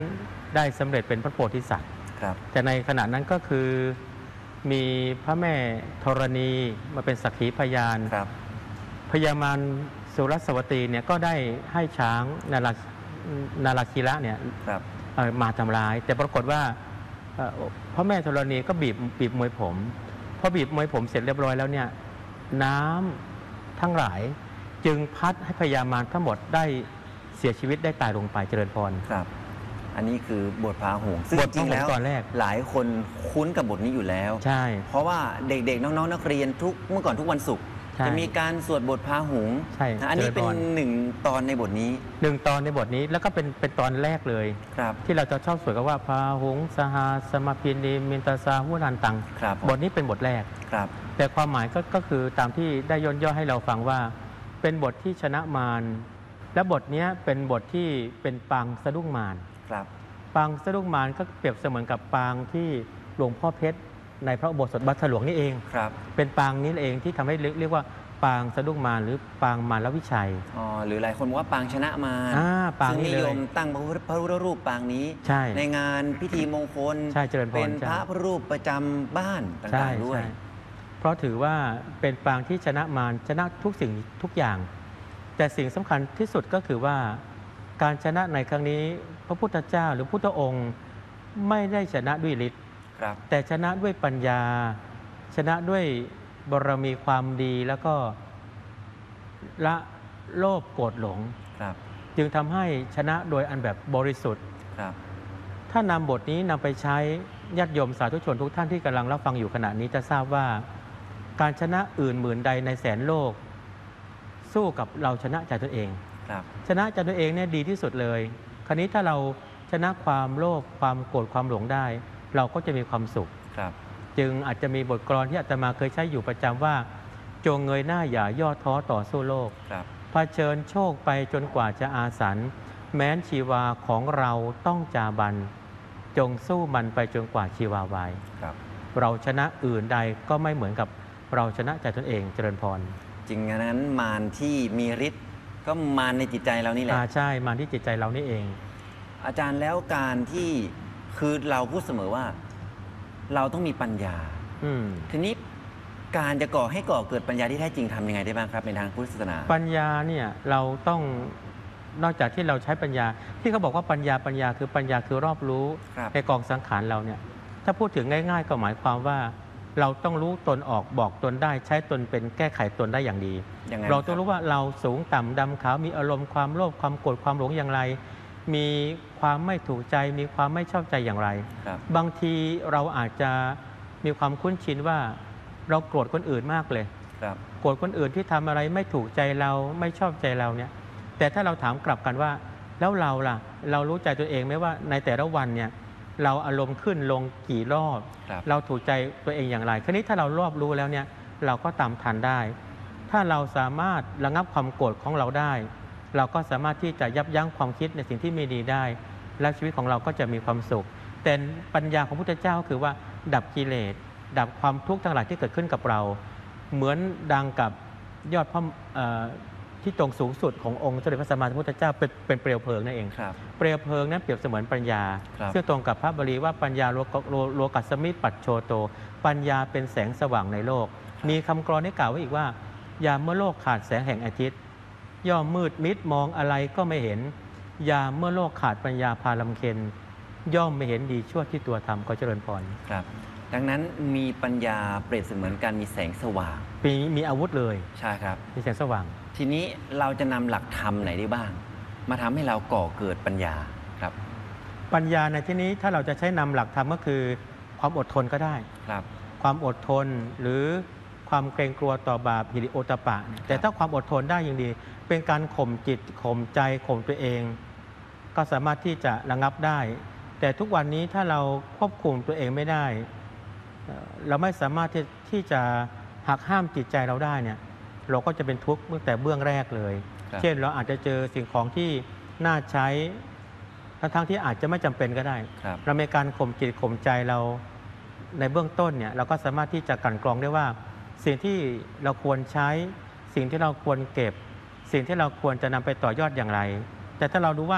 ได้สำเร็จเป็นพระโพธิสัตว์ครับแต่ในขณะนั้นก็คือมีพระแม่ธรณีมาเป็นสักขีพยานครับพญามารสุรสวตีเนี่ยก็ได้ให้ช้างนาราคีระเนี่ยครับมาทำร้าย แต่ปรากฏว่าพระแม่ธรณีก็บีบมวยผมพอบีบมวยผมเสร็จเรียบร้อยแล้วเนี่ยน้ำทั้งหลายจึงพัดให้พญามารทั้งหมดได้เสียชีวิตได้ตายลงไปเจริญพรครับอันนี้คือบทพาหงส์ซึ่งจริงแล้วตอนแรกหลายคนคุ้นกับบทนี้อยู่แล้วใช่เพราะว่าเด็กๆน้องๆนักเรียนเมื่อก่อนทุกวันศุกร์จะมีการสวดบทพาหงส์อันนี้เป็นหนึ่งตอนในบทนี้ตอนในบทนี้แล้วก็เป็นตอนแรกเลยที่เราจะชอบสวดกันว่าพาหงส์สหาสมพินีมินตาสาหุนันตังบทนี้เป็นบทแรกแต่ความหมายก็คือตามที่ได้ย่นย่อให้เราฟังว่าเป็นบทที่ชนะมารและบทนี้เป็นบทที่เป็นปางสะดุ้งมารปางสะดุ้งมารก็เปรียบเสมือนกับปางที่หลวงพ่อเพชรในพระอุโบสถวัดถลวงนี่เองเป็นปางนี้เองที่ทำให้เรียกว่าปางสะดุ้งมารหรือปางมารวิชัยหรือหลายคนบอกว่าปางชนะมารซึ่งนิยมตั้งพระพุทธรูปปางนี้ในงานพิธีมงคลเป็นพระพุทธรูปประจำบ้านต่างๆด้วยเพราะถือว่าเป็นปางที่ชนะมารชนะทุกสิ่งทุกอย่างแต่สิ่งสำคัญที่สุดก็คือว่าการชนะในครั้งนี้พระพุทธเจ้าหรือพุทธองค์ไม่ได้ชนะด้วยฤทธิ์แต่ชนะด้วยปัญญาชนะด้วยบารมีความดีแล้วก็ละโลภโกรธหลงจึงทำให้ชนะโดยอันแบบบริสุทธิ์ถ้านำบทนี้นำไปใช้ญาติโยมสาธุชนทุกท่านที่กำลังรับฟังอยู่ขณะนี้จะทราบว่าการชนะอื่นหมื่นใดในแสนโลกสู้กับเราชนะใจตนเองชนะใจตนเองเนี่ยดีที่สุดเลยคราวนี้ถ้าเราชนะความโลภความโกรธความหลงได้เราก็จะมีความสุขจึงอาจจะมีบทกลอนที่อาตมาเคยใช้อยู่ประจำว่าจงเงยหน้าอย่าย่อท้อต่อสู้โลกเผชิญโชคไปจนกว่าจะอาสันแม้นชีวาของเราต้องจาบันจงสู้มันไปจนกว่าชีวาวายเราชนะอื่นใดก็ไม่เหมือนกับเราชนะใจตนเองเจริญพรจริงนั้นมารที่มีฤทธิ์ก็มารในจิตใจเรานี่แหละใช่มารที่จิตใจเรานี่เองอาจารย์แล้วการที่คือเราพูดเสมอว่าเราต้องมีปัญญาทีนี้การจะก่อเกิดปัญญาที่แท้จริงทำยังไงได้บ้างครับในทางพุทธศาสนาปัญญาเนี่ยเราต้องนอกจากที่เราใช้ปัญญาที่เขาบอกว่าปัญญาคือรอบรู้ในกองสังขารเราเนี่ยถ้าพูดถึงง่ายๆก็หมายความว่าเราต้องรู้ตนออกบอกตนได้ใช้ตนเป็นแก้ไขตนได้อย่างดีเราต้องรู้ว่าเราสูงต่ำดำขาวมีอารมณ์ความโลภความโกรธความหลงอย่างไรมีความไม่ถูกใจมีความไม่ชอบใจอย่างไรบางทีเราอาจจะมีความคุ้นชินว่าเราโกรธคนอื่นมากเลยโกรธคนอื่นที่ทำอะไรไม่ถูกใจเราไม่ชอบใจเราเนี่ยแต่ถ้าเราถามกลับกันว่าแล้วเราล่ะเรารู้ใจตัวเองไหมว่าในแต่ละวันเนี่ยเราอารมณ์ขึ้นลงกี่รอบเราถูกใจตัวเองอย่างไรคราวนี้ถ้าเรารอบรู้แล้วเนี่ยเราก็ตามทันได้ถ้าเราสามารถระงับความโกรธของเราได้เราก็สามารถที่จะยับยั้งความคิดในสิ่งที่ไม่ดีได้และชีวิตของเราก็จะมีความสุขแต่ปัญญาของพระพุทธเจ้าคือว่าดับกิเลสดับความทุกข์ทั้งหลายที่เกิดขึ้นกับเราเหมือนดังกับยอดพระที่ตรงสูงสุดขององค์สมเด็จพระสัมมาสัมพุทธเจ้าเป็นเปลวเพลิงนั่นเองเปลวเพลิงนั้นเปรียบเสมือนปัญญาซึ่งตรงกับพระบาลีว่าปัญญาโลกัสสมิปัจโชโตปัญญาเป็นแสงสว่างในโลกมีคำกลอนได้กล่าวไว้อีกว่ายามเมื่อโลกขาดแสงแห่งอาทิตย์ย่อมมืดมิดมองอะไรก็ไม่เห็นยามเมื่อโลกขาดปัญญาพาลำเค็ญย่อมไม่เห็นดีชั่วที่ตัวทำก็เจริญพรครับดังนั้นมีปัญญาเปรียบเสมือนการมีแสงสว่างมีอาวุธเลยใช่ครับมีแสงสว่างทีนี้เราจะนำหลักธรรมไหนได้บ้างมาทำให้เราก่อเกิดปัญญาครับปัญญาในที่นี้ถ้าเราจะใช้นำหลักธรรมก็คือความอดทนก็ได้ครับความอดทนหรือความเกรงกลัวต่อบาปหิริโอตตัปปะแต่ถ้าความอดทนได้ยังดีเป็นการข่มจิตข่มใจข่มตัวเองก็สามารถที่จะระงับได้แต่ทุกวันนี้ถ้าเราควบคุมตัวเองไม่ได้เราไม่สามารถที่จะหักห้ามจิตใจเราได้เนี่ยเราก็จะเป็นทุกข์ตั้งแต่เบื้องแรกเลยเช่นเราอาจจะเจอสิ่งของที่น่าใช้ทั้งที่อาจจะไม่จำเป็นก็ได้เรามีการข่มจิตข่มใจเราในเบื้องต้นเนี่ยเราก็สามารถที่จะกลั่นกรองได้ว่าสิ่งที่เราควรใช้สิ่งที่เราควรเก็บสิ่งที่เราควรจะนำไปต่อยอดอย่างไรแต่ถ้าเรารู้ว่า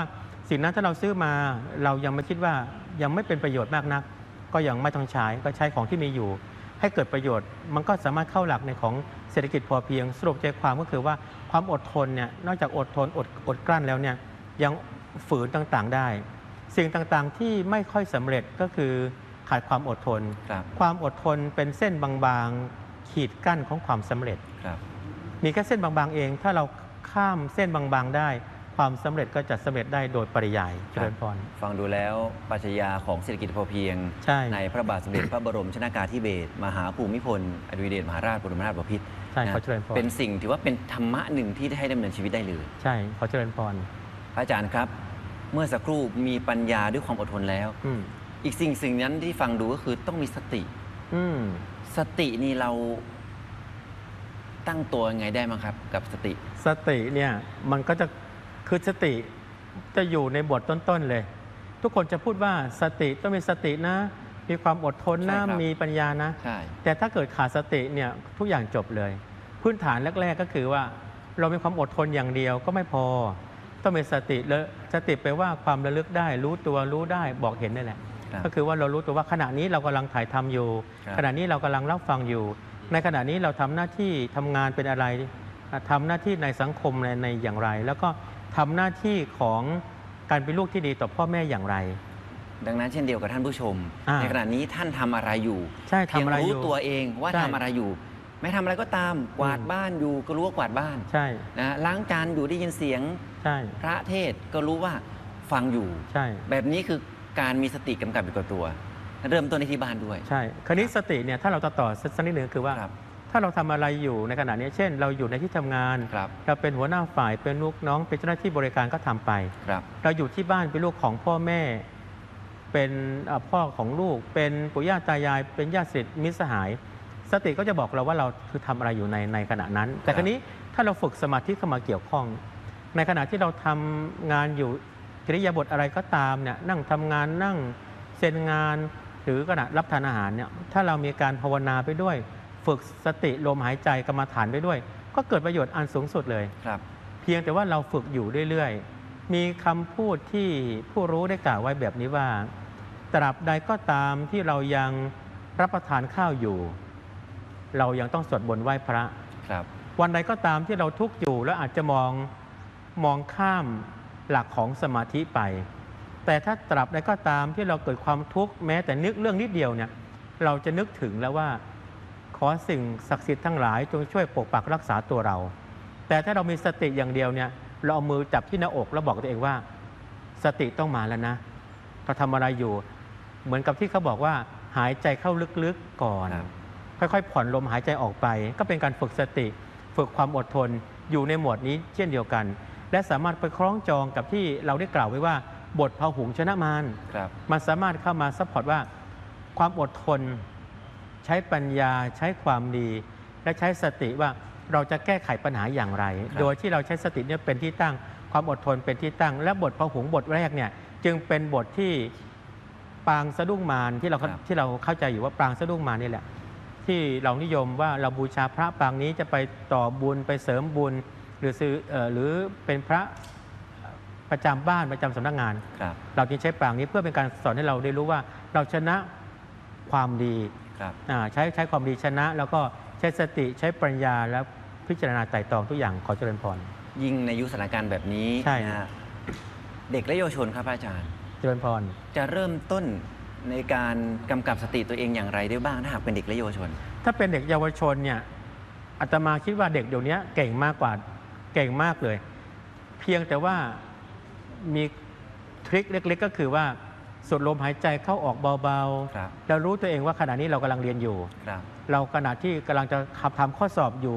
สิ่งนั้นถ้าเราซื้อมาเรายังไม่คิดว่ายังไม่เป็นประโยชน์มากนักก็ยังไม่ต้องใช้ก็ใช้ของที่มีอยู่ให้เกิดประโยชน์มันก็สามารถเข้าหลักในของเศรษฐกิจพอเพียงสรุปใจความก็คือว่าความอดทนเนี่ยนอกจากอดทนอดกลั้นแล้วเนี่ยยังฝืนต่างๆได้สิ่งต่างๆที่ไม่ค่อยสำเร็จก็คือขาดความอดทนความอดทนเป็นเส้นบางๆขีดกั้นของความสำเร็จมีแค่เส้นบางๆเองถ้าเราข้ามเส้นบางๆได้ความสำเร็จก็จะสำเร็จได้โดยปริยายเจริญพรฟังดูแล้วปรัชญาของเศรษฐกิจพอเพียงในพระบาทสมเด็จพระบรมชนากาธิเบศรมหาภูมิพลอดุลยเดชมหาราชบรมนาถบพิตรเป็นสิ่งถือว่าเป็นธรรมะหนึ่งที่ให้ดำเนินชีวิตได้เลยใช่ขอเจริญพรอาจารย์ครับเมื่อสักครู่มีปัญญาด้วยความอดทนแล้วอีกสิ่งนั้นที่ฟังดูก็คือต้องมีสติสตินี่เราตั้งตัวยังไงได้มั้งครับกับสติเนี่ยมันก็จะคือสติจะอยู่ในบทต้นๆเลยทุกคนจะพูดว่าสติต้องมีสตินะมีความอดทนนะมีปัญญานะแต่ถ้าเกิดขาดสติเนี่ยทุกอย่างจบเลยพื้นฐานแรกๆก็คือว่าเรามีความอดทนอย่างเดียวก็ไม่พอต้องมีสติแล้วสติแปลว่าความระลึกได้รู้ตัวรู้ได้บอกเห็นนั่นแหละก็คือว่าเรารู้ตัวว่าขณะนี้เรากำลังถ่ายทำอยู่ขณะนี้เรากำลังรับฟังอยู่ในขณะนี้เราทำหน้าที่ทำงานเป็นอะไรทำหน้าที่ในสังคมในอย่างไรแล้วก็ทำหน้าที่ของการเป็นลูกที่ดีต่อพ่อแม่อย่างไรดังนั้นเช่นเดียวกับท่านผู้ชมในขณะนี้ท่านทำอะไรอยู่ใช่ทำอะไรอยู่รู้ตัวเองว่าทำอะไรอยู่ไม่ทำอะไรก็ตามกวาดบ้านอยู่ก็รู้ว่ากวาดบ้านใช่นะล้างจานอยู่ได้ยินเสียงใช่พระเทศก็รู้ว่าฟังอยู่ใช่แบบนี้คือการมีสติกำกับอยู่กับตัวเริ่มต้นในที่บ้านด้วยใช่คราวนี้สติเนี่ยถ้าเราต่อสักนิดหนึ่งคือว่าถ้าเราทำอะไรอยู่ในขณะนี้เช่นเราอยู่ในที่ทำงานเราเป็นหัวหน้าฝ่ายเป็นลูกน้องเป็นเจ้าหน้าที่บริการก็ทำไปเราอยู่ที่บ้านเป็นลูกของพ่อแม่เป็นพ่อของลูกเป็นปู่ย่าตายายเป็นญาติสนิทมิตรสหายสติก็จะบอกเราว่าเราคือทำอะไรอยู่ในขณะนั้นแต่คราวนี้ถ้าเราฝึกสมาธิเข้ามาเกี่ยวข้องในขณะที่เราทำงานอยู่กิริยาบถอะไรก็ตามเนี่ยนั่งทำงานนั่งเซ็นงานหรือขณะรับทานอาหารเนี่ยถ้าเรามีการภาวนาไปด้วยฝึกสติลมหายใจกรรมฐานไปด้วยก็เกิดประโยชน์อันสูงสุดเลยครับเพียงแต่ว่าเราฝึกอยู่เรื่อยๆมีคำพูดที่ผู้รู้ได้กล่าวไว้แบบนี้ว่าตราบใดก็ตามที่เรายังรับประทานข้าวอยู่เรายังต้องสวดมนต์ไหว้พระครับวันใดก็ตามที่เราทุกข์อยู่แล้วอาจจะมองข้ามหลักของสมาธิไปแต่ถ้าตราบใดก็ตามที่เราเกิดความทุกข์แม้แต่นึกเรื่องนิดเดียวเนี่ยเราจะนึกถึงแล้วว่าขอสิ่งศักดิ์สิทธิ์ทั้งหลายจงช่วยปกปักรักษาตัวเราแต่ถ้าเรามีสติอย่างเดียวเนี่ยเราเอามือจับที่หน้าอกแล้วบอกตัวเองว่าสติต้องมาแล้วนะเราทำอะไรอยู่เหมือนกับที่เขาบอกว่าหายใจเข้าลึกๆก่อนค่อยๆผ่อนลมหายใจออกไปก็เป็นการฝึกสติฝึกความอดทนอยู่ในหมวดนี้เช่นเดียวกันและสามารถไปคล้องจองกับที่เราได้กล่าวไว้ว่าบทพหุงชนะมารมันสามารถเข้ามาซัพพอร์ตว่าความอดทนใช้ปัญญาใช้ความดีและใช้สติว่าเราจะแก้ไขปัญหาอย่างไรโดยที่เราใช้สติเนี่ยเป็นที่ตั้งความอดทนเป็นที่ตั้งและบทพหุงบทแรกเนี่ยจึงเป็นบทที่ปางสะดุ้งมารที่เราเข้าใจอยู่ว่าปางสะดุ้งมารนี่แหละที่เรานิยมว่าเราบูชาพระปางนี้จะไปต่อบุญไปเสริมบุญหรือเป็นพระประจำบ้านประจำสำนักงานเราจึงใช้ปางนี้เพื่อเป็นการสอนให้เราได้รู้ว่าเราชนะความดีใช้ความดีชนะแล้วก็ใช้สติใช้ปัญญาแล้วพิจารณาไตร่ตรองทุกอย่างขอเจริญพรยิ่งในยุคสถานการณ์แบบนี้ใช่เด็กและเยาวชนครับอาจารย์เจริญพรจะเริ่มต้นในการกำกับสติตัวเองอย่างไรได้บ้างถ้าหากเป็นเด็กและเยาวชนถ้าเป็นเด็กเยาวชนเนี่ยอาตมาคิดว่าเด็กเดี๋ยวนี้เก่งมากเลยเพียงแต่ว่ามีทริคเล็กๆก็คือว่าสูดลมหายใจเข้าออกเบาๆแล้วรู้ตัวเองว่าขณะนี้เรากำลังเรียนอยู่เราขณะที่กำลังจะทำข้อสอบอยู่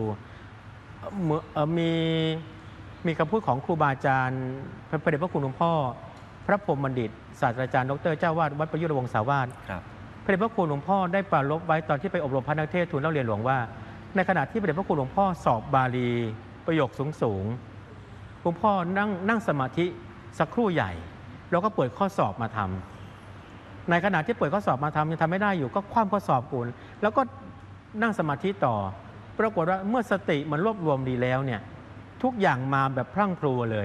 มีคำพูดของครูบาอาจารย์พระเดชพระคุณหลวงพ่อพระพรหมบัณฑิตศาสตราจารย์ดร.เจ้าวาดวัดประยุรวงศาวาสพระเดชพระคุณหลวงพ่อได้ปรารภไว้ตอนที่ไปอบรมพระนักเทศน์ทูลเล่าเรียนหลวงว่าในขณะที่พระเดชพระคุณหลวงพ่อสอบบาลีประโยคสูงหลวงพ่อนั่งสมาธิสักครู่ใหญ่แล้วก็เปิดข้อสอบมาทำในขณะที่เปิดข้อสอบมาทำยังทำไม่ได้อยู่ก็คว่ำข้อสอบอุ่นแล้วก็นั่งสมาธิต่อปรากฏว่าเมื่อสติมันรวบรวมดีแล้วเนี่ยทุกอย่างมาแบบพรั่งพรูเลย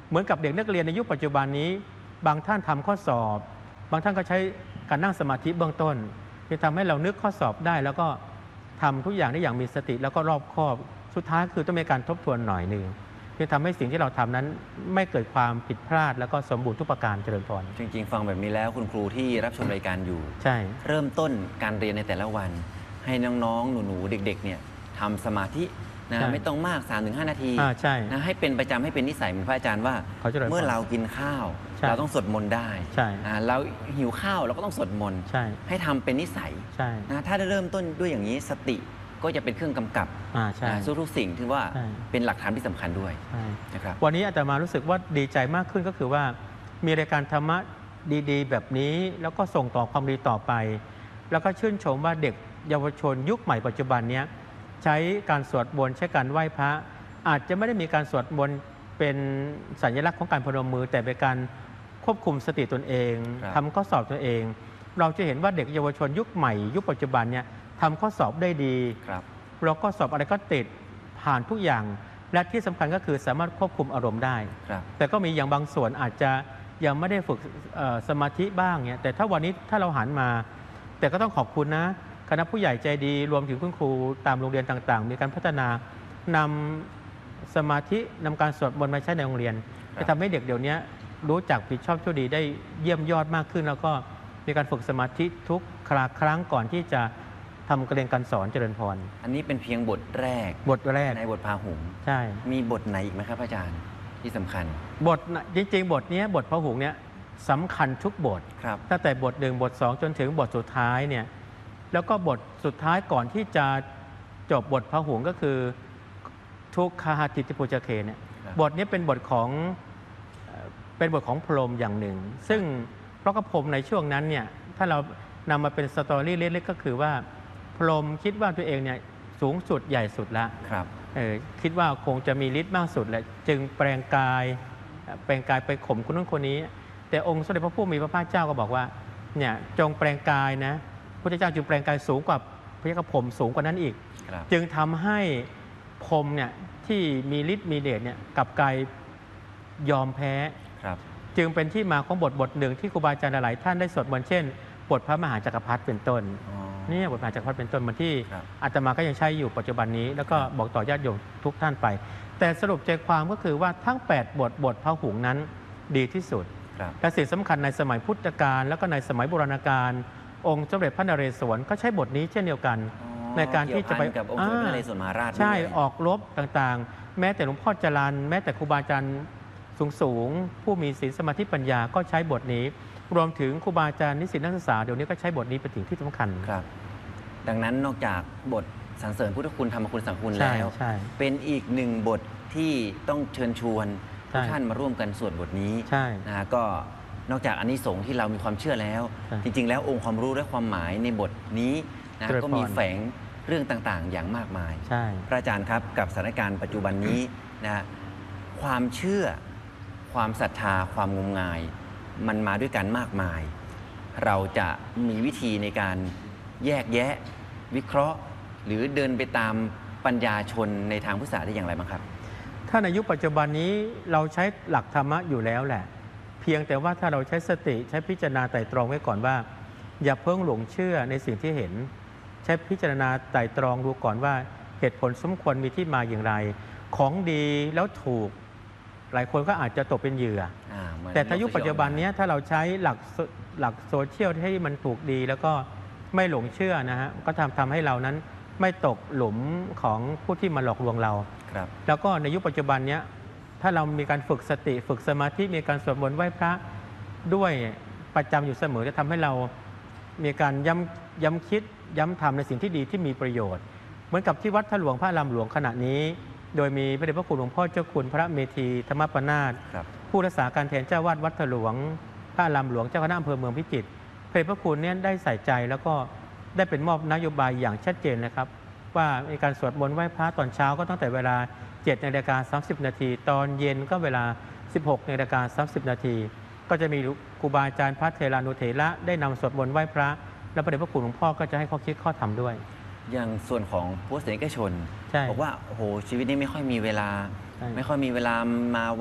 เหมือนกับเด็กนักเรียนในยุคปัจจุบันนี้บางท่านทำข้อสอบ บางท่านก็ใช้การนั่งสมาธิเบื้องต้นที่ทำให้เรานึกข้อสอบได้แล้วก็ทำทุกอย่างได้อย่างมีสติแล้วก็รอบคอบสุดท้ายคือต้องมีการทบทวนหน่อยหนึ่งที่ทำให้สิ่งที่เราทำนั้นไม่เกิดความผิดพลาดแล้วก็สมบูรณ์ทุกประการเจริญพรจริงๆฟังแบบนี้แล้วคุณครูที่รับชมรายการอยู่ใช่เริ่มต้นการเรียนในแต่ละวันให้น้องๆหนูๆเด็กๆเนี่ยทำสมาธินะไม่ต้องมาก 3-5 นาทีนะให้เป็นประจำให้เป็นนิสัยเหมือนพระอาจารย์ว่าเมื่อเรากินข้าวเราต้องสวดมนต์ได้เราหิวข้าวเราก็ต้องสวดมนต์ให้ทำเป็นนิสัยนะถ้าได้เริ่มต้นด้วยอย่างนี้สติก็จะเป็นเครื่องกำกับทุกสิ่งที่ว่าเป็นหลักฐานที่สำคัญด้วยนะครับวันนี้อาตมารู้สึกว่าดีใจมากขึ้นก็คือว่ามีรายการธรรมะดีๆแบบนี้แล้วก็ส่งต่อความดีต่อไปแล้วก็ชื่นชมว่าเด็กเยาวชนยุคใหม่ปัจจุบันนี้ใช้การสวดมนต์ใช้การไหว้พระอาจจะไม่ได้มีการสวดมนต์เป็นสัญลักษณ์ของการพนมมือแต่เป็นการควบคุมสติตนเองทำข้อสอบตนเองเราจะเห็นว่าเด็กเยาวชนยุคใหม่ยุคปัจจุบันเนี่ยทำข้อสอบได้ดีเราก็สอบอะไรก็ติดผ่านทุกอย่างและที่สำคัญก็คือสามารถควบคุมอารมณ์ได้แต่ก็มีอย่างบางส่วนอาจจะยังไม่ได้ฝึกสมาธิบ้างเนี่ยแต่ถ้าวันนี้ถ้าเราหันมาแต่ก็ต้องขอบคุณนะคณะผู้ใหญ่ใจดีรวมถึงคุณครูตามโรงเรียนต่างๆมีการพัฒนานำสมาธินำการสวดมนต์มาใช้ในโรงเรียนจะทำให้เด็กเดี๋ยวนี้รู้จักผิดชอบชั่วดีได้เยี่ยมยอดมากขึ้นแล้วก็มีการฝึกสมาธิทุกครั้งก่อนที่จะทำการเรียนการสอนเจริญพรอันนี้เป็นเพียงบทแรกในบทพาหุงใช่มีบทไหนอีกไหมครับอาจารย์ที่สำคัญบทจริงๆบทนี้บทพาหุงเนี่ยสำคัญทุกบทตั้งแต่บท1บท2จนถึงบทสุดท้ายเนี่ยแล้วก็บทสุดท้ายก่อนที่จะจบบทพหุงก็คือทุกขหติติปุจเกเนี่ยบทนี้เป็นบทของพรหมอย่างหนึ่งซึ่งเพราะกพรหมในช่วงนั้นเนี่ยถ้าเรานำมาเป็นสตอรี่เล็กๆก็คือว่าพรหมคิดว่าตัวเองเนี่ยสูงสุดใหญ่สุดแล้วคิดว่าคงจะมีฤทธิ์มากสุดแหละจึงแปลงกายไปข่มคนนู้นคนนี้แต่องค์สมเด็จพระผู้มีพระภาคเจ้าก็บอกว่าเนี่ยจงแปลงกายนะพระเจ้าจึงแปลงกายสูงกว่าพระยาพรหมสูงกว่านั้นอีกจึงทำให้พรหมเนี่ยที่มีฤทธิ์มีเดชเนี่ยกลับกลายยอมแพ้จึงเป็นที่มาของบทหนึ่งที่ครูบาอาจารย์หลายท่านได้สวดมนต์เช่นบทพระมหาจักรพรรดิเป็นต้นนี่บทมหาจักรพรรดิเป็นต้นมันที่อาตมาก็ยังใช้อยู่ปัจจุบันนี้แล้วก็บอกต่อญาติโยมทุกท่านไปแต่สรุปใจความก็คือว่าทั้ง8บทพหุงนั้นดีที่สุดและสิ่งสำคัญในสมัยพุทธกาลแล้วก็ในสมัยโบราณกาลองค์สมเด็จพระนเรศวรก็ใช้บทนี้เช่นเดียวกันในการที่จะไปกับองค์สมเด็จพระนเรศวรมหาราชใช่ออกรบต่างๆแม้แต่หลวงพ่อจรัญแม้แต่ครูบาอาจารย์สูงผู้มีศีลสมาธิปัญญาก็ใช้บทนี้รวมถึงครูบาอาจารย์นิสิตนักศึกษาเดี๋ยวนี้ก็ใช้บทนี้เป็นสิ่งที่สำคัญครับดังนั้นนอกจากบทสรรเสริญพุทธคุณธรรมคุณสังฆคุณแล้วเป็นอีกหนึ่งบทที่ต้องเชิญชวนทุกท่านมาร่วมกันสวดบทนี้นะก็นอกจากอานิสงส์ที่เรามีความเชื่อแล้วจริงๆแล้วองค์ความรู้และความหมายในบทนี้นะก็มีแฝงเรื่องต่างๆอย่างมากมายพระอาจารย์ครับกับสถานการณ์ปัจจุบันนี้นะความเชื่อความศรัทธาความงมงายมันมาด้วยกันมากมายเราจะมีวิธีในการแยกแยะวิเคราะห์หรือเดินไปตามปัญญาชนในทางพุทธศาสนาได้อย่างไรบ้างครับถ้าในยุคปัจจุบันนี้เราใช้หลักธรรมะอยู่แล้วแหละเพียงแต่ว่าถ้าเราใช้สติใช้พิจารณาไตร่ตรองไว้ก่อนว่าอย่าเพิ่งหลงเชื่อในสิ่งที่เห็นใช้พิจารณาไตร่ตรองดูก่อนว่าเหตุผลสมควรมีที่มาอย่างไรของดีแล้วถูกหลายคนก็อาจจะตกเป็นเหยื่อแต่ถ้ายุคปัจจุบันนี้ถ้าเราใช้หลักโซเชียลให้มันถูกดีแล้วก็ไม่หลงเชื่อนะฮะก็ทำให้เรานั้นไม่ตกหลุมของผู้ที่มาหลอกลวงเราแล้วก็ในยุคปัจจุบันนี้ถ้าเรามีการฝึกสติฝึกสมาธิมีการสวดมนต์ไหว้พระด้วยประจำอยู่เสมอจะทำให้เรามีการย้ำคิดย้ำทำในสิ่งที่ดีที่มีประโยชน์เหมือนกับที่วัดท่าหลวงพระอารามหลวงขณะนี้โดยมีพระเดชพระคุณหลวงพ่อเจ้าคุณพระเมธีธรรมปนาถผู้รักษาการแทนเจ้าวาดวัดท่าหลวงพระอารามหลวงเจ้าคณะอำเภอเมืองพิจิตรพระเดชพระคุณเนี่ยได้ใส่ใจแล้วก็ได้เป็นมอบนโยบายอย่างชัดเจนนะครับว่าในการสวดมนต์ไหว้พระตอนเช้าก็ตั้งแต่เวลา 7:30 น.ตอนเย็นก็เวลา 16:30 น.ก็จะมีครูบาอาจารย์พระเทรานุเถระได้นำสวดมนต์ไหว้พระและพระเดชพระคุณหลวงพ่อก็จะให้ข้อคิดข้อธรรมด้วยอย่างส่วนของผู้ศรัทธาชนบอกว่าโอ้โหชีวิตนี้ไม่ค่อยมีเวลาไม่ค่อยมีเวลามาวัด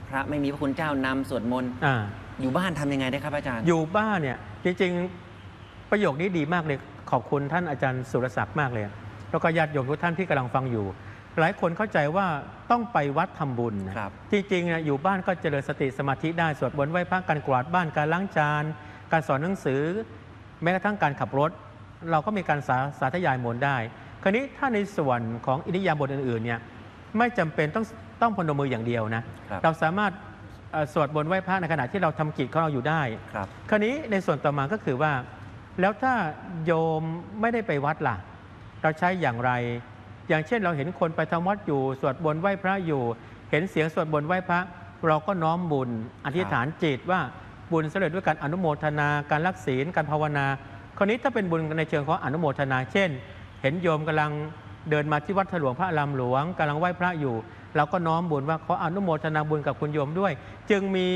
พระไม่มีพระคุณเจ้านำสวดมนต์อยู่บ้านทำยังไงได้ครับอาจารย์อยู่บ้านเนี่ยจริงๆประโยคนี้ดีมากเลยขอบคุณท่านอาจารย์สุรศักดิ์มากเลยแล้วก็ญาติโยมทุกท่านที่กำลังฟังอยู่ หลายคนเข้าใจว่าต้องไปวัดทำบุญนะจริงๆอยู่บ้านก็เจริญสติสมาธิได้สวดมนต์ไหว้พระการกวาดบ้านการล้างจานการสอนหนังสือแม้กระทั่งการขับรถเราก็มีการสาธยายมนต์ได้คราวนี้ถ้าในส่วนของอิริยาบถอื่นๆเนี่ยไม่จำเป็นต้องพนมมืออย่างเดียวนะเราสามารถสวดมนต์ไหว้พระในขณะที่เราทำกิจของเราอยู่ได้คราวนี้ในส่วนต่อมาก็คือว่าแล้วถ้าโยมไม่ได้ไปวัดล่ะเราใช้อย่างไรอย่างเช่นเราเห็นคนไปทำวัดอยู่สวดมนต์ไหว้พระอยู่เห็นเสียงสวดมนต์ไหว้พระเราก็น้อมบุญอธิษฐานจิตว่าบุญสำเร็จด้วยการอนุโมทนาการรักศีลการภาวนาคราวนี้ถ้าเป็นบุญในเชิงของอนุโมทนาเช่นเห็นโยมกำลังเดินมาที่วัดถลวงพระอารามหลวงกำลังไหว้พระอยู่เราก็น้อมบุญว่าขออนุโมทนาบุญกับคุณโยมด้วยจึงมี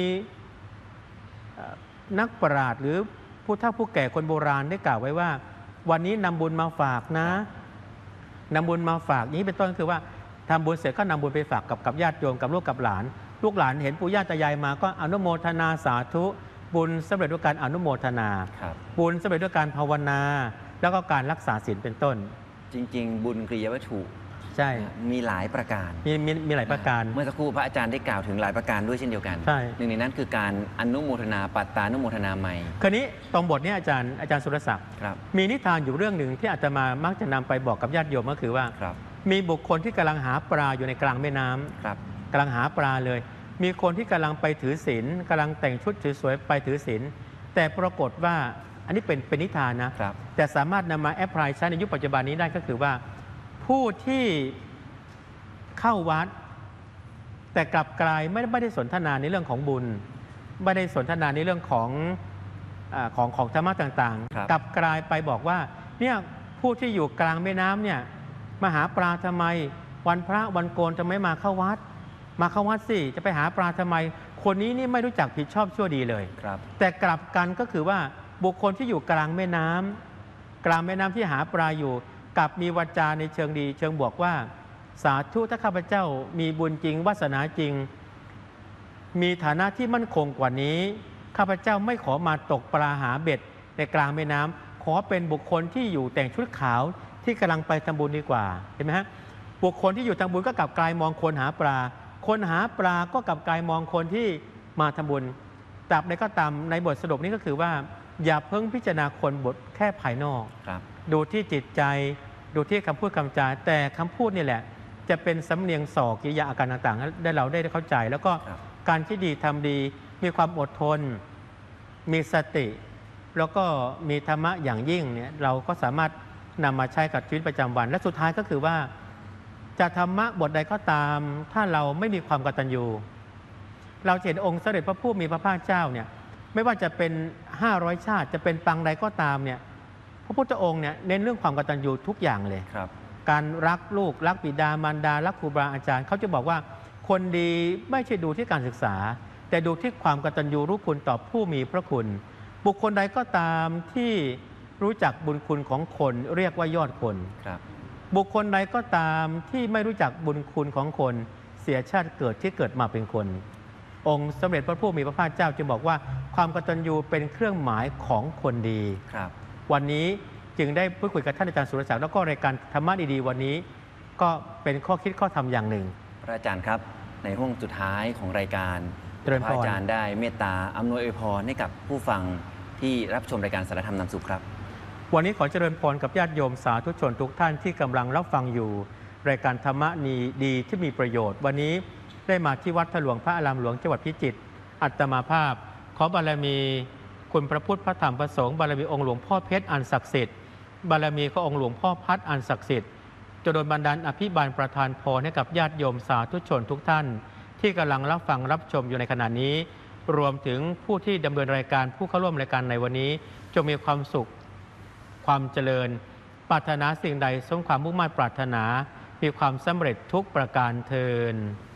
นักปราชญ์หรือผู้เฒ่าผู้แก่คนโบราณได้กล่าวไว้ว่าวันนี้นำบุญมาฝากนะนำบุญมาฝากนี้เป็นต้นคือว่าทำบุญเสร็จก็นำบุญไปฝากกับญาติโยมกับลูกกับหลานลูกหลานเห็นปู่ย่าตายายมาก็อนุโมทนาสาธุบุญสำเร็จด้วยการอนุโมทนาบุญสำเร็จด้วยการภาวนาแล้วก็การรักษาศีลเป็นต้นจริงๆบุญกริยาวัตถุใช่มีหลายประการมีหลายประการเมื่อสักครู่พระอาจารย์ได้กล่าวถึงหลายประการด้วยเช่นเดียวกันหนึ่งในนั้นคือการอนุโมทนาปัตตานุโมทนาใหม่คราวนี้ตรงบทนี้อาจารย์สุรศักดิ์มีนิทานอยู่เรื่องหนึ่งที่อาตมามักจะนำไปบอกกับญาติโยมก็คือว่ามีบุคคลที่กำลังหาปลาอยู่ในกลางแม่น้ำกำลังหาปลาเลยมีคนที่กำลังไปถือศีลกำลังแต่งชุดสวยๆไปถือศีลแต่ปรากฏว่าอันนี้เป็นนิทานนะแต่สามารถนำมาแอพพลายใช้ในยุคปัจจุบันนี้ได้ก็คือว่าผู้ที่เข้าวัดแต่กลับกลายไม่ได้สนทนาในเรื่องของบุญไม่ได้สนทนาในเรื่องของธรรมะต่างๆกลับกลายไปบอกว่าเนี่ยผู้ที่อยู่กลางแม่น้ำเนี่ยมาหาปลาทำไมวันพระวันโกนจะไม่มาเข้าวัดสิจะไปหาปลาทำไมคนนี้นี่ไม่รู้จักผิดชอบชั่วดีเลยแต่กลับกันก็คือว่าบุคคลที่อยู่กลางแม่น้ำที่หาปลาอยู่กลับมีวาจาในเชิงดีเชิงบวกว่าสาธุถ้าข้าพเจ้ามีบุญจริงวาสนาจริงมีฐานะที่มั่นคงกว่านี้ข้าพเจ้าไม่ขอมาตกปลาหาเบ็ดในกลางแม่น้ำขอเป็นบุคคลที่อยู่แต่งชุดขาวที่กำลังไปทำบุญดีกว่าเห็นไหมฮะบุคคลที่อยู่ทำบุญก็กลับกลายมองคนหาปลาคนหาปลาก็กลับกลายมองคนที่มาทำบุญตราบใดก็ตามในบทสรุปนี้ก็คือว่าอย่าเพิ่งพิจารณาคนบทแค่ภายนอกดูที่จิตใจดูที่คำพูดคำจาแต่คำพูดนี่แหละจะเป็นสำเนียงส่อกิริยาอาการต่างๆได้เราได้เข้าใจแล้วก็การที่ดีทำดีมีความอดทนมีสติแล้วก็มีธรรมะอย่างยิ่งเนี่ยเราก็สามารถนำมาใช้กับชีวิตประจำวันและสุดท้ายก็คือว่าจะธรรมะบทใดก็ตามถ้าเราไม่มีความกตัญญูเราเห็นองค์สมเด็จพระผู้มีพระภาคเจ้าเนี่ยไม่ว่าจะเป็น500ชาติจะเป็นปังใดก็ตามเนี่ยพระพุทธองค์เนี่ยเน้นเรื่องความกตัญญูทุกอย่างเลยการรักลูกรักบิดามารดารักครูบาอาจารย์เขาจะบอกว่าคนดีไม่ใช่ดูที่การศึกษาแต่ดูที่ความกตัญญูรู้คุณต่อผู้มีพระคุณบุคคลใดก็ตามที่รู้จักบุญคุณของคนเรียกว่ายอดคนบุคคลใดก็ตามที่ไม่รู้จักบุญคุณของคนเสียชาติเกิดที่เกิดมาเป็นคนองค์สมเด็จพระผู้มีพระภาคเจ้าจึงบอกว่าความกตัญญูเป็นเครื่องหมายของคนดีวันนี้จึงได้พูดคุยกับท่านอาจารย์สุรศักดิ์แล้วก็รายการธรรมะดีๆวันนี้ก็เป็นข้อคิดข้อธรรมอย่างหนึ่งพระอาจารย์ครับในห้วงสุดท้ายของรายการพระอาจารย์ได้เมตตาอำนวยอวยพรให้กับผู้ฟังที่รับชมรายการสารธรรมนำสุขครับวันนี้ขอเจริญพรกับญาติโยมสาธุชนทุกท่านที่กำลังรับฟังอยู่รายการธรรมะดีที่มีประโยชน์วันนี้ได้มาที่วัดถลวงพระอารามหลวงจังหวัดพิจิตรอัตมาภาพขอบารมีคุณพระพุทธพระธรรมพระสงฆ์บารมีองค์หลวงพ่อเพชรอันศักดิ์สิทธิ์บารมีขององค์หลวงพ่อพัดอันศักดิ์สิทธิ์จะโดนบันดาลอภิบาลประทานพรให้กับญาติโยมสาธุชนทุกท่านที่กำลังรับฟังรับชมอยู่ในขณะนี้รวมถึงผู้ที่ดำเนินรายการผู้เข้าร่วมรายการในวันนี้จงมีความสุขความเจริญปรารถนาสิ่งใดสมความมุ่งมั่นปรารถนามีความสำเร็จทุกประการเทิน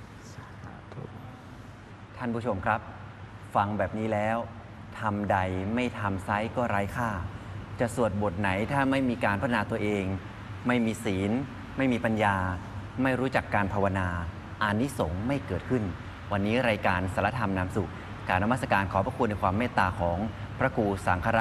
ท่านผู้ชมครับฟังแบบนี้แล้วทำใดไม่ทำไซส์ก็ไร้ค่าจะสวดบทไหนถ้าไม่มีการพัฒนาตัวเองไม่มีศีลไม่มีปัญญาไม่รู้จักการภาวนาอานิสงส์ไม่เกิดขึ้นวันนี้รายการสารธรรมนำสู่การนมัสการขอพระคุณในความเมตตาของพระครูสังฆราช